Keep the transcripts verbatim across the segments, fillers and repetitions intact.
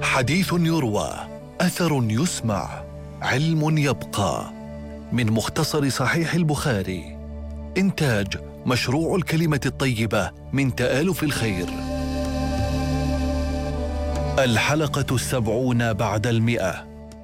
حديث يروى، أثر يسمع، علم يبقى. من مختصر صحيح البخاري. إنتاج مشروع الكلمة الطيبة من تآلف الخير. الحلقة السبعون بعد المئة.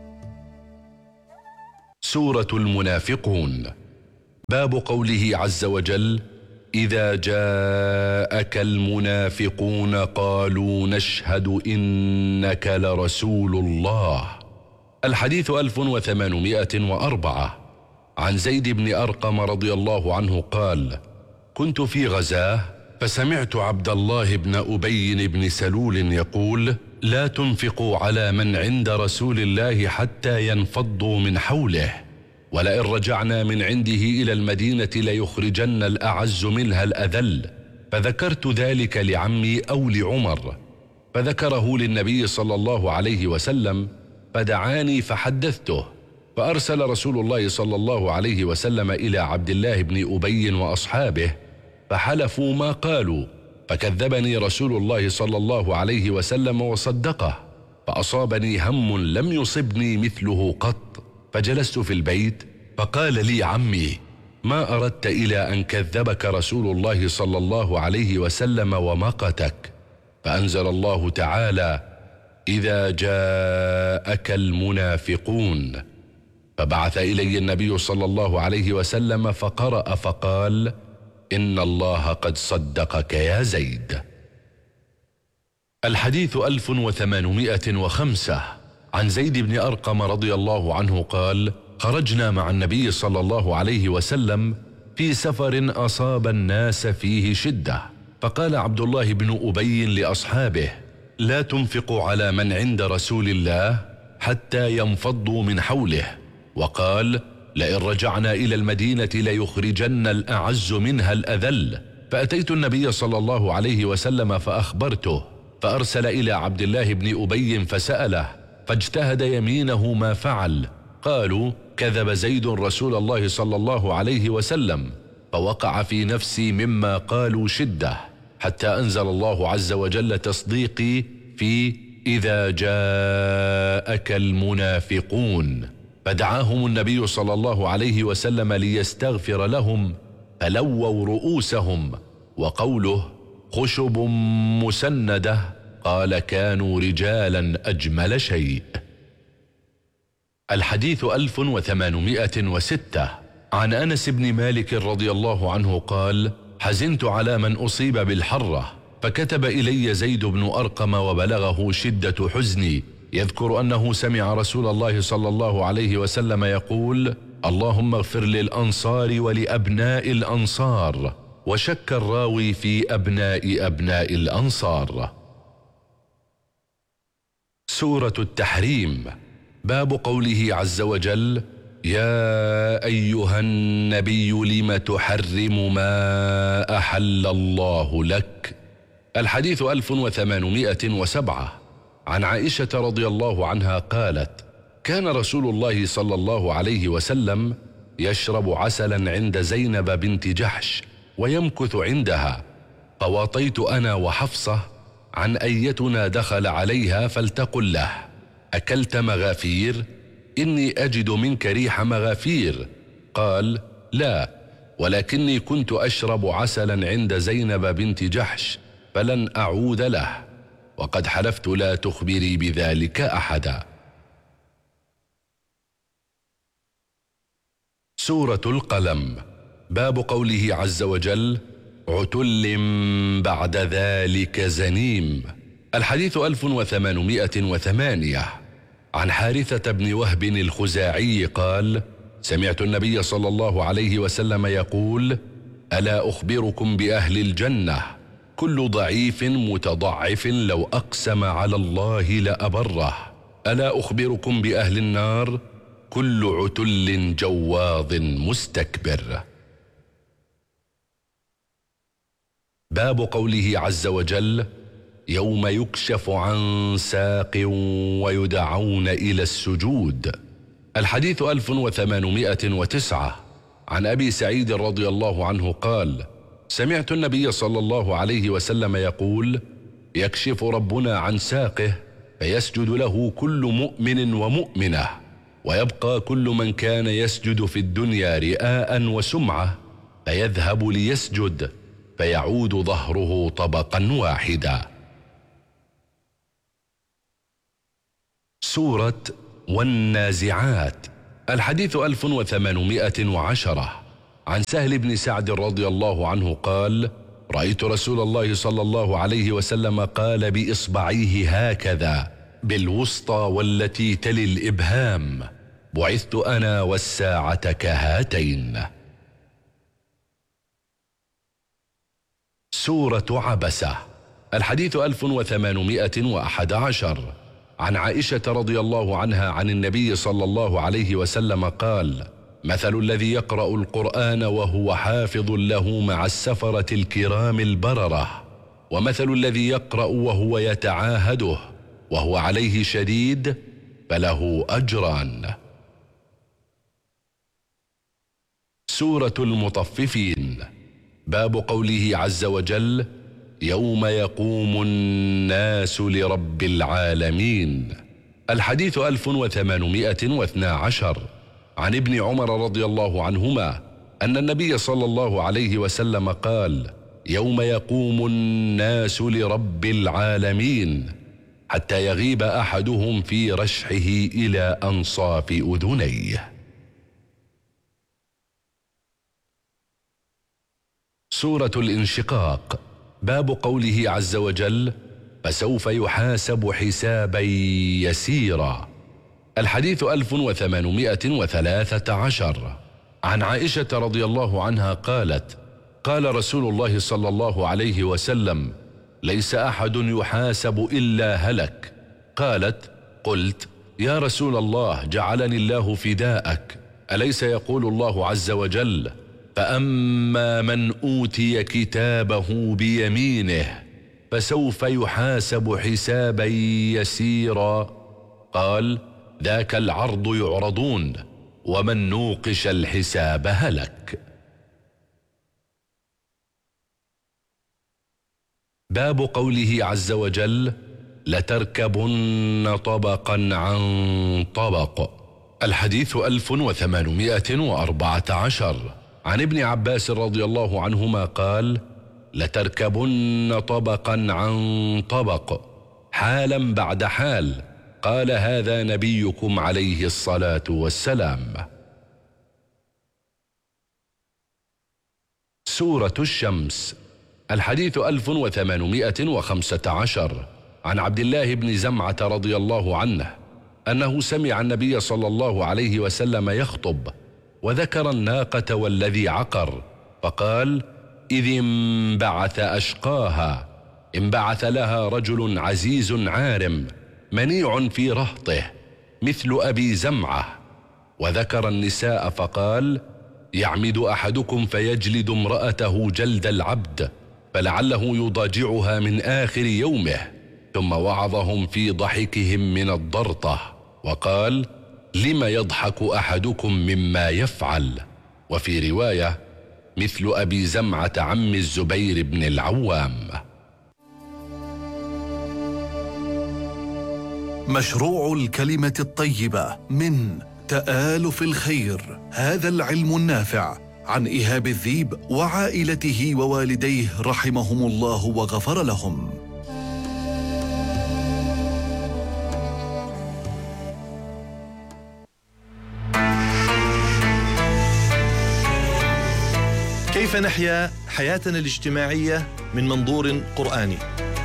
سورة المنافقون. باب قوله عز وجل: إذا جاءك المنافقون قالوا نشهد إنك لرسول الله. الحديث ألف وثمانمائة وأربعة. عن زيد بن أرقم رضي الله عنه قال: كنت في غزاه فسمعت عبد الله بن أبي بن سلول يقول: لا تنفقوا على من عند رسول الله حتى ينفضوا من حوله، ولئن رجعنا من عنده إلى المدينة ليخرجن الأعز منها الأذل. فذكرت ذلك لعمي أو لعمر، فذكره للنبي صلى الله عليه وسلم، فدعاني فحدثته، فأرسل رسول الله صلى الله عليه وسلم إلى عبد الله بن أبي وأصحابه فحلفوا ما قالوا، فكذبني رسول الله صلى الله عليه وسلم وصدقه، فأصابني هم لم يصبني مثله قط. فجلست في البيت فقال لي عمي: ما أردت إلى أن كذبك رسول الله صلى الله عليه وسلم ومقتك؟ فأنزل الله تعالى: إذا جاءك المنافقون. فبعث إلي النبي صلى الله عليه وسلم فقرأ فقال: إن الله قد صدقك يا زيد. الحديث ألف وثمانمائة وخمسة. عن زيد بن أرقم رضي الله عنه قال: خرجنا مع النبي صلى الله عليه وسلم في سفر أصاب الناس فيه شدة، فقال عبد الله بن أبي لأصحابه: لا تنفقوا على من عند رسول الله حتى ينفضوا من حوله، وقال: لئن رجعنا إلى المدينة ليخرجن الأعز منها الأذل. فأتيت النبي صلى الله عليه وسلم فأخبرته، فأرسل إلى عبد الله بن أبي فسأله، فاجتهد يمينه ما فعل. قالوا: كذب زيد رسول الله صلى الله عليه وسلم. فوقع في نفسي مما قالوا شدة، حتى أنزل الله عز وجل تصديقي في إذا جاءك المنافقون. فدعاهم النبي صلى الله عليه وسلم ليستغفر لهم، فلووا رؤوسهم. وقوله خشب مسندة، قال: كانوا رجالا أجمل شيء. الحديث ألف وثمانمائة وستة. عن أنس بن مالك رضي الله عنه قال: حزنت على من أصيب بالحرة، فكتب إلي زيد بن أرقم وبلغه شدة حزني، يذكر أنه سمع رسول الله صلى الله عليه وسلم يقول: اللهم اغفر للأنصار ولأبناء الأنصار. وشك الراوي في أبناء أبناء الأنصار. سورة التحريم. باب قوله عز وجل: يا أيها النبي لم تحرم ما أحل الله لك. الحديث ألف وثمانمائة وسبعة. عن عائشة رضي الله عنها قالت: كان رسول الله صلى الله عليه وسلم يشرب عسلا عند زينب بنت جحش ويمكث عندها، فواطيت أنا وحفصة عن أيتنا دخل عليها فلتقل له: أكلت مغافير؟ إني أجد منك ريح مغافير. قال: لا، ولكني كنت أشرب عسلا عند زينب بنت جحش فلن أعود له، وقد حلفت لا تخبري بذلك أحدا. سورة القلم. باب قوله عز وجل: عتل بعد ذلك زنيم. الحديث ألف وثمانمائة وثمانية. عن حارثة بن وهب الخزاعي قال: سمعت النبي صلى الله عليه وسلم يقول: ألا أخبركم بأهل الجنة؟ كل ضعيف متضعف لو أقسم على الله لأبره. ألا أخبركم بأهل النار؟ كل عتل جواظ مستكبر. باب قوله عز وجل: يوم يكشف عن ساق ويدعون إلى السجود. الحديث ألف وثمانمائة وتسعة. عن أبي سعيد رضي الله عنه قال: سمعت النبي صلى الله عليه وسلم يقول: يكشف ربنا عن ساقه فيسجد له كل مؤمن ومؤمنة، ويبقى كل من كان يسجد في الدنيا رئاء وسمعة فيذهب ليسجد فيعود ظهره طبقا واحدا. سورة والنازعات. الحديث ألف وثمانمائة وعشرة. عن سهل بن سعد رضي الله عنه قال: رأيت رسول الله صلى الله عليه وسلم قال بإصبعيه هكذا بالوسطى والتي تلي الإبهام: بعثت أنا والساعة كهاتين. سورة عبسة. الحديث ألف وثمانمائة وأحد عشر. عن عائشة رضي الله عنها عن النبي صلى الله عليه وسلم قال: مثل الذي يقرأ القرآن وهو حافظ له مع السفرة الكرام البررة، ومثل الذي يقرأ وهو يتعاهده وهو عليه شديد فله أجران. سورة المطففين. باب قوله عز وجل: يوم يقوم الناس لرب العالمين. الحديث ألف وثمانمائة واثنى عشر. عن ابن عمر رضي الله عنهما أن النبي صلى الله عليه وسلم قال: يوم يقوم الناس لرب العالمين حتى يغيب أحدهم في رشحه إلى أنصاف أذنيه. سورة الانشقاق. باب قوله عز وجل: فسوف يحاسب حسابا يسيرا. الحديث ألف وثمانمائة وثلاثة عشر. عن عائشة رضي الله عنها قالت: قال رسول الله صلى الله عليه وسلم: ليس أحد يحاسب إلا هلك. قالت: قلت: يا رسول الله جعلني الله فداءك، أليس يقول الله عز وجل: فأما من أوتي كتابه بيمينه فسوف يحاسب حسابا يسيرا؟ قال: ذاك العرض يعرضون، ومن نوقش الحساب هلك. باب قوله عز وجل: لتركبن طبقا عن طبق. الحديث ألف وثمانمائة وأربعة عشر. عن ابن عباس رضي الله عنهما قال: لتركبن طبقا عن طبق حالا بعد حال. قال: هذا نبيكم عليه الصلاة والسلام. سورة الشمس. الحديث ألف وثمانمائة وخمسة عشر. عن عبد الله بن زمعة رضي الله عنه أنه سمع النبي صلى الله عليه وسلم يخطب وذكر الناقة والذي عقر، فقال: إذ انبعث أشقاها، انبعث لها رجل عزيز عارم منيع في رهطه مثل أبي زمعة. وذكر النساء فقال: يعمد أحدكم فيجلد امرأته جلد العبد فلعله يضاجعها من آخر يومه. ثم وعظهم في ضحكهم من الضرطة وقال: لم يضحك أحدكم مما يفعل؟ وفي رواية: مثل أبي زمعة عم الزبير بن العوام. مشروع الكلمة الطيبة من تآلف الخير، هذا العلم النافع، عن إيهاب الذيب وعائلته ووالديه رحمهم الله وغفر لهم. كيف نحيا حياتنا الاجتماعية من منظور قرآني؟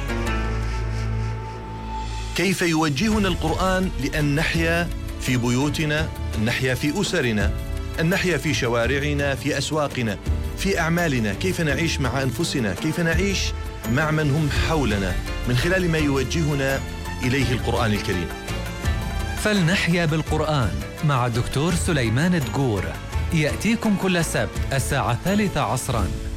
كيف يوجهنا القرآن لأن نحيا في بيوتنا، أن نحيا في أسرنا، أن نحيا في شوارعنا، في أسواقنا، في أعمالنا؟ كيف نعيش مع أنفسنا؟ كيف نعيش مع من هم حولنا من خلال ما يوجهنا إليه القرآن الكريم؟ فلنحيا بالقرآن مع دكتور سليمان دقور، يأتيكم كل سبت الساعة الثالثة عصراً